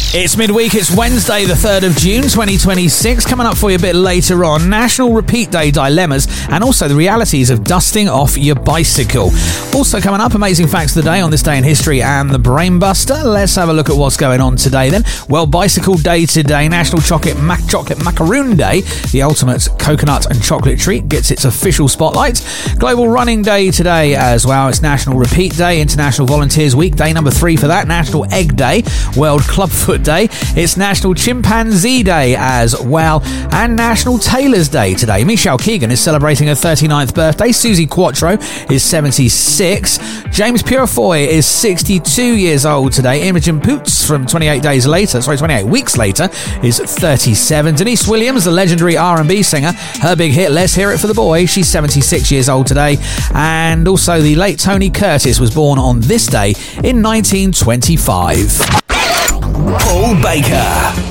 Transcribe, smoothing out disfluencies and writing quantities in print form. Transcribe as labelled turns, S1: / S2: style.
S1: It's midweek, it's Wednesday the 3rd of June 2026. Coming up for you a bit later on, National Repeat Day dilemmas and also the realities of dusting off your bicycle. Also coming up, amazing facts of the day on this day in history and the Brainbuster. Let's have a look at what's going on today then. Well, Bicycle Day today, National Chocolate Macaroon Day, the ultimate coconut and chocolate treat, gets its official spotlight. Global Running Day today as well. It's National Repeat Day, International Volunteers Week, day number 3 for that. National Egg Day, World Clubfoot Day. It's National Chimpanzee Day as well, and National Tailors Day today. Michelle Keegan is celebrating her 39th birthday. Susie Quattro is 76. James Purefoy is 62 years old today. Imogen Poots from 28 weeks later is 37. Denise Williams, the legendary R&B singer, her big hit Let's Hear It for the Boy, she's 76 years old today. And also the late Tony Curtis was born on this day in 1925.
S2: Paul Baker.